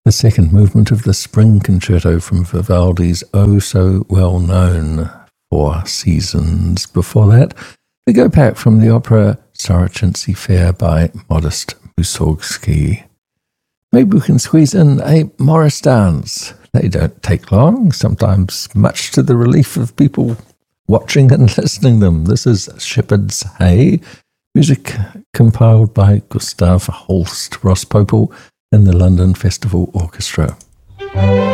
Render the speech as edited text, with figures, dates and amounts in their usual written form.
The second movement of the Spring Concerto from Vivaldi's oh so well-known Four Seasons. Before that, we go back from the opera Soroczynski Fair by Modest Mussorgsky. Maybe we can squeeze in a Morris dance. They don't take long, sometimes much to the relief of people watching and listening them. This is Shepherd's Hay, music compiled by Gustav Holst Rospopel in the London Festival Orchestra.